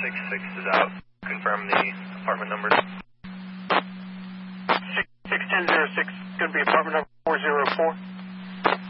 66 is out. Confirm the apartment numbers. 61006, going to be apartment number 404.